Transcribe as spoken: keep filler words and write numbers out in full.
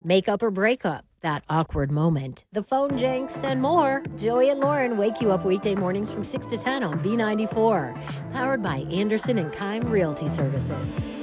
makeup or breakup, that awkward moment, the phone janks, and more. Joey and Lauren wake you up weekday mornings from six to ten on B ninety-four. Powered by Anderson and Kime Realty Services.